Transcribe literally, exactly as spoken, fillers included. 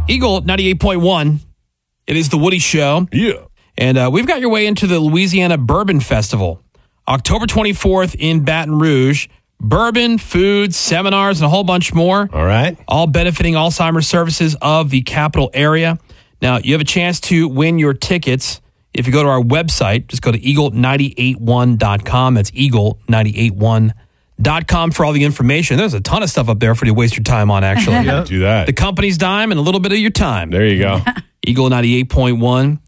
Eagle ninety-eight point one. It is the Woody Show. Yeah. And uh, we've got your way into the Louisiana Bourbon Festival. October twenty-fourth in Baton Rouge. Bourbon, food, seminars, and a whole bunch more. All right. All benefiting Alzheimer's services of the capital area. Now, you have a chance to win your tickets if you go to our website. Just go to eagle nine eight one dot com. That's eagle nine eight one dot com for all the information. There's a ton of stuff up there for you to waste your time on, actually. Yeah. Do that. The company's dime and a little bit of your time. There you go. Eagle ninety-eight point one.